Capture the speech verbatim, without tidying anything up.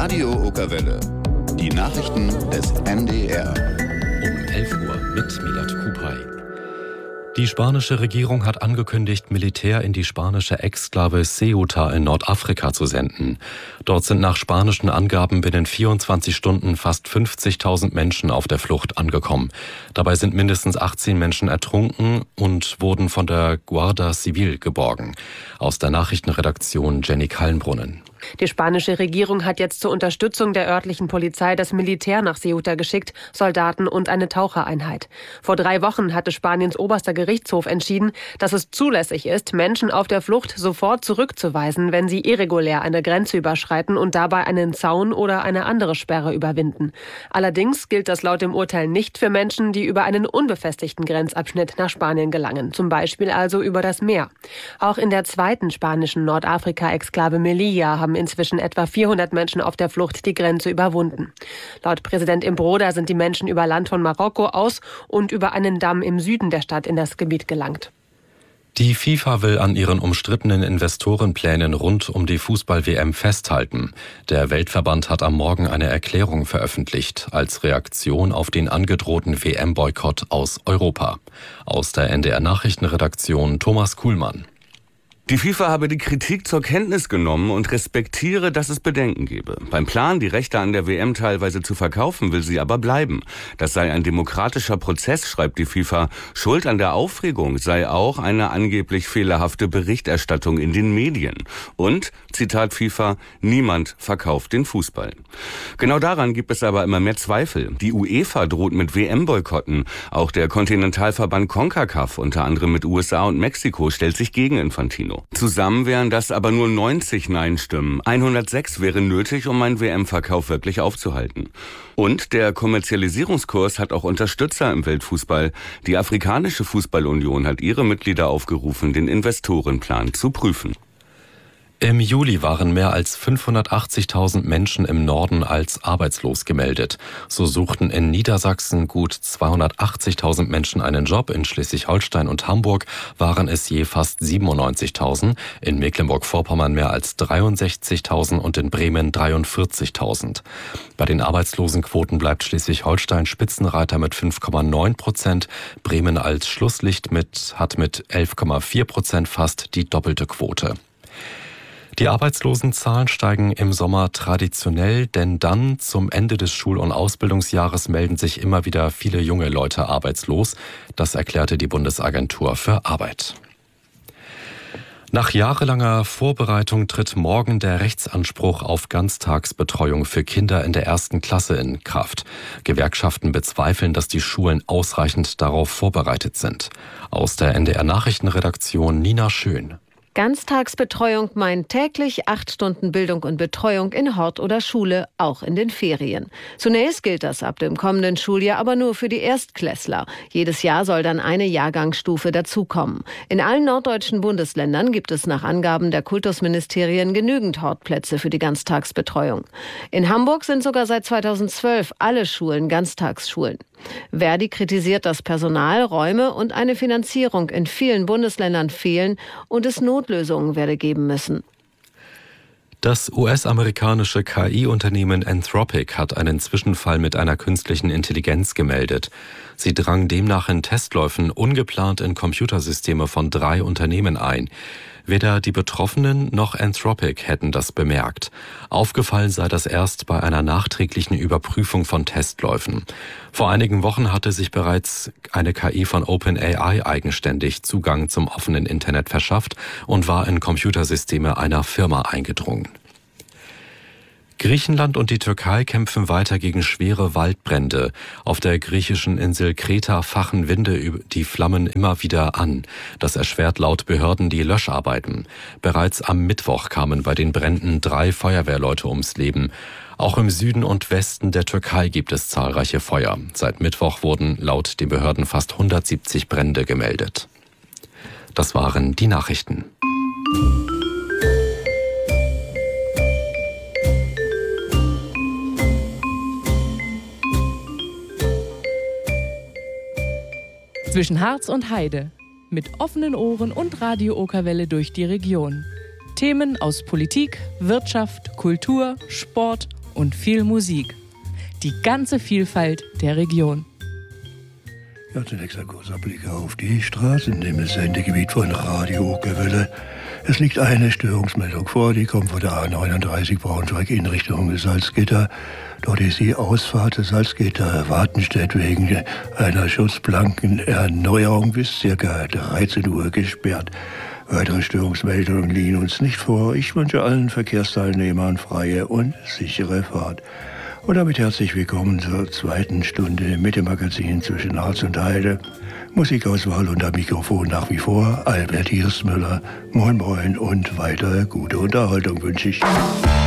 Radio Okerwelle. Die Nachrichten des N D R. Um elf Uhr mit Milat Kupay. Die spanische Regierung hat angekündigt, Militär in die spanische Exklave Ceuta in Nordafrika zu senden. Dort sind nach spanischen Angaben binnen vierundzwanzig Stunden fast fünfzigtausend Menschen auf der Flucht angekommen. Dabei sind mindestens achtzehn Menschen ertrunken und wurden von der Guardia Civil geborgen. Aus der Nachrichtenredaktion Jenny Kallenbrunnen. Die spanische Regierung hat jetzt zur Unterstützung der örtlichen Polizei das Militär nach Ceuta geschickt, Soldaten und eine Tauchereinheit. Vor drei Wochen hatte Spaniens oberster Gerichtshof entschieden, dass es zulässig ist, Menschen auf der Flucht sofort zurückzuweisen, wenn sie irregulär eine Grenze überschreiten und dabei einen Zaun oder eine andere Sperre überwinden. Allerdings gilt das laut dem Urteil nicht für Menschen, die über einen unbefestigten Grenzabschnitt nach Spanien gelangen, zum Beispiel also über das Meer. Auch in der zweiten spanischen Nordafrika-Exklave Melilla haben inzwischen etwa vierhundert Menschen auf der Flucht die Grenze überwunden. Laut Präsident Imbroda sind die Menschen über Land von Marokko aus und über einen Damm im Süden der Stadt in das Gebiet gelangt. Die FIFA will an ihren umstrittenen Investorenplänen rund um die Fußball-W M festhalten. Der Weltverband hat am Morgen eine Erklärung veröffentlicht, als Reaktion auf den angedrohten W M-Boykott aus Europa. Aus der N D R-Nachrichtenredaktion Thomas Kuhlmann. Die FIFA habe die Kritik zur Kenntnis genommen und respektiere, dass es Bedenken gebe. Beim Plan, die Rechte an der W M teilweise zu verkaufen, will sie aber bleiben. Das sei ein demokratischer Prozess, schreibt die FIFA. Schuld an der Aufregung sei auch eine angeblich fehlerhafte Berichterstattung in den Medien. Und, Zitat FIFA, niemand verkauft den Fußball. Genau daran gibt es aber immer mehr Zweifel. Die UEFA droht mit W M-Boykotten. Auch der Kontinentalverband CONCACAF, unter anderem mit U S A und Mexiko, stellt sich gegen Infantino. Zusammen wären das aber nur neunzig Nein-Stimmen. hundertsechs wären nötig, um einen W M-Verkauf wirklich aufzuhalten. Und der Kommerzialisierungskurs hat auch Unterstützer im Weltfußball. Die Afrikanische Fußballunion hat ihre Mitglieder aufgerufen, den Investorenplan zu prüfen. Im Juli waren mehr als fünfhundertachtzigtausend Menschen im Norden als arbeitslos gemeldet. So suchten in Niedersachsen gut zweihundertachtzigtausend Menschen einen Job. In Schleswig-Holstein und Hamburg waren es je fast siebenundneunzigtausend, in Mecklenburg-Vorpommern mehr als dreiundsechzigtausend und in Bremen dreiundvierzigtausend. Bei den Arbeitslosenquoten bleibt Schleswig-Holstein Spitzenreiter mit fünf Komma neun Prozent. Bremen als Schlusslicht mit, hat mit elf Komma vier Prozent fast die doppelte Quote. Die Arbeitslosenzahlen steigen im Sommer traditionell, denn dann zum Ende des Schul- und Ausbildungsjahres melden sich immer wieder viele junge Leute arbeitslos. Das erklärte die Bundesagentur für Arbeit. Nach jahrelanger Vorbereitung tritt morgen der Rechtsanspruch auf Ganztagsbetreuung für Kinder in der ersten Klasse in Kraft. Gewerkschaften bezweifeln, dass die Schulen ausreichend darauf vorbereitet sind. Aus der N D R-Nachrichtenredaktion Nina Schön. Ganztagsbetreuung meint täglich acht Stunden Bildung und Betreuung in Hort oder Schule, auch in den Ferien. Zunächst gilt das ab dem kommenden Schuljahr aber nur für die Erstklässler. Jedes Jahr soll dann eine Jahrgangsstufe dazukommen. In allen norddeutschen Bundesländern gibt es nach Angaben der Kultusministerien genügend Hortplätze für die Ganztagsbetreuung. In Hamburg sind sogar seit zweitausendzwölf alle Schulen Ganztagsschulen. Verdi kritisiert, dass Personal, Räume und eine Finanzierung in vielen Bundesländern fehlen und es Notlösungen werde geben müssen. Das U S-amerikanische K I-Unternehmen Anthropic hat einen Zwischenfall mit einer künstlichen Intelligenz gemeldet. Sie drang demnach in Testläufen ungeplant in Computersysteme von drei Unternehmen ein. Weder die Betroffenen noch Anthropic hätten das bemerkt. Aufgefallen sei das erst bei einer nachträglichen Überprüfung von Testläufen. Vor einigen Wochen hatte sich bereits eine K I von OpenAI eigenständig Zugang zum offenen Internet verschafft und war in Computersysteme einer Firma eingedrungen. Griechenland und die Türkei kämpfen weiter gegen schwere Waldbrände. Auf der griechischen Insel Kreta fachen Winde die Flammen immer wieder an. Das erschwert laut Behörden die Löscharbeiten. Bereits am Mittwoch kamen bei den Bränden drei Feuerwehrleute ums Leben. Auch im Süden und Westen der Türkei gibt es zahlreiche Feuer. Seit Mittwoch wurden laut den Behörden fast hundertsiebzig Brände gemeldet. Das waren die Nachrichten. Zwischen Harz und Heide. Mit offenen Ohren und Radio Okerwelle durch die Region. Themen aus Politik, Wirtschaft, Kultur, Sport und viel Musik. Die ganze Vielfalt der Region. Ja, zunächst ein kurzer Blick auf die Straßen im Sendegebiet von Radio Okerwelle. Es liegt eine Störungsmeldung vor, die kommt von der A neununddreißig Braunschweig in Richtung Salzgitter. Dort ist die Ausfahrt Salzgitter-Wartenstedt wegen einer Schutzplankenerneuerung bis ca. dreizehn Uhr gesperrt. Weitere Störungsmeldungen liegen uns nicht vor. Ich wünsche allen Verkehrsteilnehmern freie und sichere Fahrt. Und damit herzlich willkommen zur zweiten Stunde mit dem Magazin zwischen Harz und Heide. Musikauswahl und am Mikrofon nach wie vor Albert Hirschmüller. Moin moin und weiter gute Unterhaltung wünsche ich.